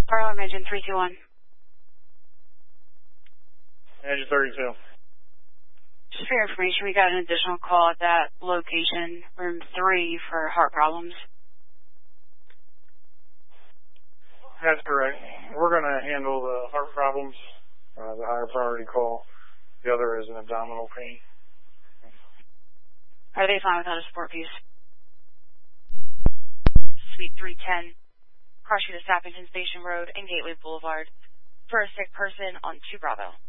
Alarm engine 321. Engine 32. Just for your information, we got an additional call at that location, room 3, for heart problems. That's correct. We're going to handle the heart problems, the higher priority call. The other is an abdominal pain. Are they fine without a support piece? Suite 310, cross street of Sappington Station Road and Gateway Boulevard, for a sick person on 2 Bravo.